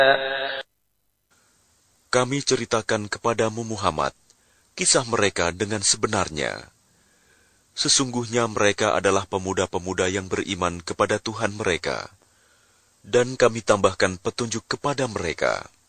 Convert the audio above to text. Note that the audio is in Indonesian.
Kami ceritakan kepadamu Muhammad, kisah mereka dengan sebenarnya. Sesungguhnya mereka adalah pemuda-pemuda yang beriman kepada Tuhan mereka, dan kami tambahkan petunjuk kepada mereka.